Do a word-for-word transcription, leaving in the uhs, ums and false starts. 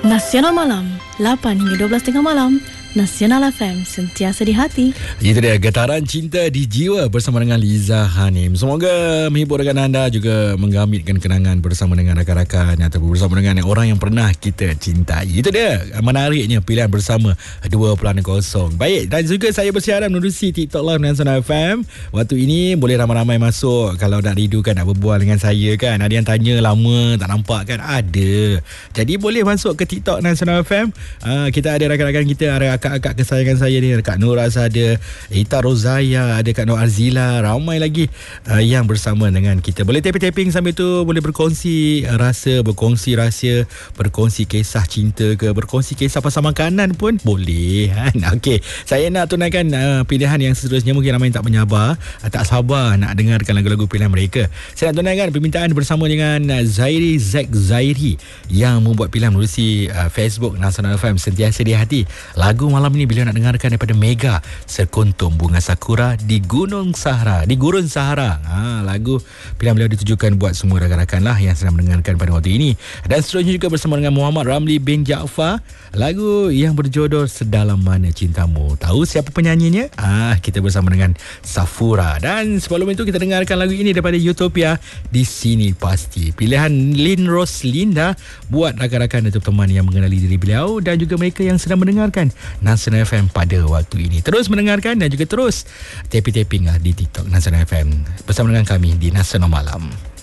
Nasional Malam, lapan hingga dua belas tengah malam. Nasional F M, sentiasa di hati. Itu dia, getaran cinta di jiwa bersama dengan Liza Hanim. Semoga menghibur rekan anda, juga menggamitkan kenangan bersama dengan rakan-rakan atau bersama dengan orang yang pernah kita cintai. Itu dia, menariknya pilihan bersama dua kosong. Baik, dan juga saya bersiaran menerusi TikTok Live Nasional F M. Waktu ini boleh ramai-ramai masuk kalau nak rindukan, nak berbual dengan saya kan. Ada yang tanya lama tak nampak kan? Ada. Jadi boleh masuk ke TikTok Nasional F M. Uh, kita ada rakan-rakan kita, ada akak-akak kesayangan saya ni, Kak Nur Azhar, ada Ita Rozaya, ada Kak Nur Arzila, ramai lagi uh, yang bersama dengan kita. Boleh tapping-tapping sambil tu, boleh berkongsi uh, rasa, berkongsi rahsia, berkongsi kisah cinta ke, berkongsi kisah pasal makanan pun boleh kan. Okey, saya nak tunaikan uh, pilihan yang seterusnya. Mungkin ramai yang tak menyabar, uh, tak sabar nak dengarkan lagu-lagu pilihan mereka. Saya nak tunaikan permintaan bersama dengan uh, Zairi Zack Zairi yang membuat pilihan melalui uh, Facebook Nasional F M, sentiasa di hati. Lagu malam ini beliau nak dengarkan daripada Mega, Sekuntum Bunga Sakura di Gunung Sahara, di Gurun Sahara. Ha, lagu pilihan beliau ditujukan buat semua rakan-rakan lah yang sedang mendengarkan pada waktu ini. Dan seterusnya juga bersama dengan Muhammad Ramli bin Jaafar, lagu yang berjudul Sedalam Mana Cintamu. Tahu siapa penyanyinya? Ah, kita bersama dengan Safura. Dan sebelum itu kita dengarkan lagu ini daripada Utopia, Di Sini Pasti. Pilihan Lin Roslinda buat rakan-rakan atau teman yang mengenali diri beliau dan juga mereka yang sedang mendengarkan Nasional F M pada waktu ini. Terus mendengarkan dan juga terus tapping-tapping lah di TikTok Nasional F M bersama dengan kami di Nasional Malam.